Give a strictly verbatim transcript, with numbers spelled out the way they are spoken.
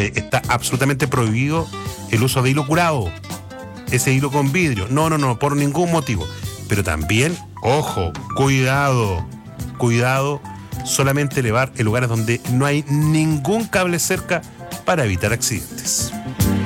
que está absolutamente prohibido el uso de hilo curado, ese hilo con vidrio. No, no, no, por ningún motivo. Pero también, ojo, cuidado, cuidado, solamente elevar en lugares donde no hay ningún cable cerca para evitar accidentes.